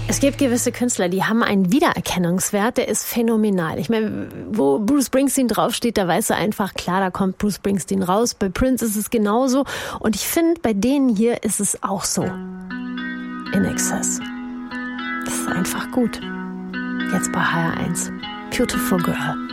Es gibt gewisse Künstler, die haben einen Wiedererkennungswert, der ist phänomenal. Ich meine, wo Bruce Springsteen draufsteht, da weißt du einfach, klar, da kommt Bruce Springsteen raus. Bei Prince ist es genauso. Und ich finde, bei denen hier ist es auch so. INXS. Das ist einfach gut. Jetzt bei HR1. Beautiful Girl.